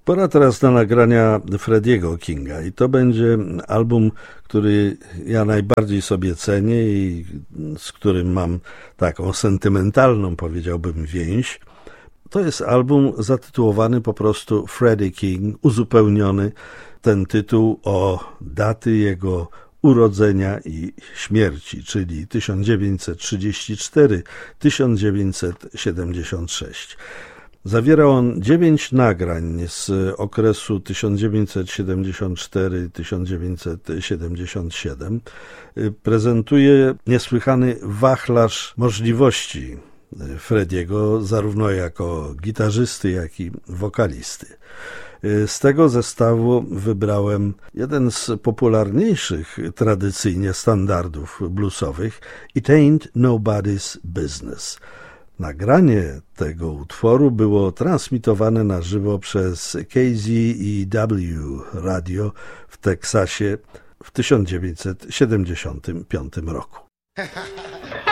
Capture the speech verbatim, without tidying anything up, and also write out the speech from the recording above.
Pora teraz na nagrania Freddie'ego Kinga i to będzie album, który ja najbardziej sobie cenię i z którym mam taką sentymentalną, powiedziałbym, więź. To jest album zatytułowany po prostu Freddie King, uzupełniony ten tytuł o daty jego urodzenia i śmierci, czyli tysiąc dziewięćset trzydziesty czwarty do tysiąc dziewięćset siedemdziesiątego szóstego. Zawierał on dziewięć nagrań z okresu tysiąc dziewięćset siedemdziesiąty czwarty do tysiąc dziewięćset siedemdziesiątego siódmego. Prezentuje niesłychany wachlarz możliwości Freddie'ego, zarówno jako gitarzysty, jak i wokalisty. Z tego zestawu wybrałem jeden z popularniejszych tradycyjnie standardów bluesowych, It Ain't Nobody's Business. Nagranie tego utworu było transmitowane na żywo przez K Z E W Radio w Teksasie w tysiąc dziewięćset siedemdziesiątym piątym roku.